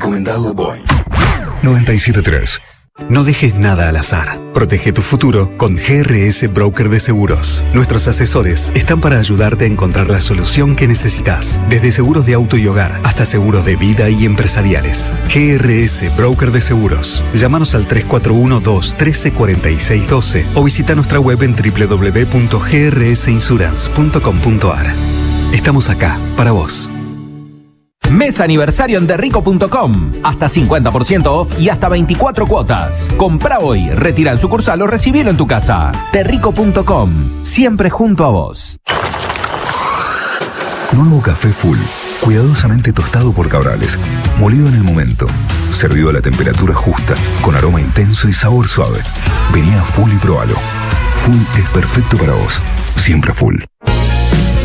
Recomendado Boeing 97.3. No dejes nada al azar. Protege tu futuro con GRS Broker de Seguros. Nuestros asesores están para ayudarte a encontrar la solución que necesitas. Desde seguros de auto y hogar hasta seguros de vida y empresariales. GRS Broker de Seguros. Llámanos al 341-213-4612 o visita nuestra web en www.grsinsurance.com.ar. Estamos acá para vos. Mes aniversario en derrico.com. Hasta 50% off y hasta 24 cuotas. Compra hoy, retira en sucursal o recibilo en tu casa. Derrico.com. Siempre junto a vos. Nuevo café Full. Cuidadosamente tostado por Cabrales. Molido en el momento. Servido a la temperatura justa. Con aroma intenso y sabor suave. Vení a Full y probalo. Full es perfecto para vos. Siempre Full.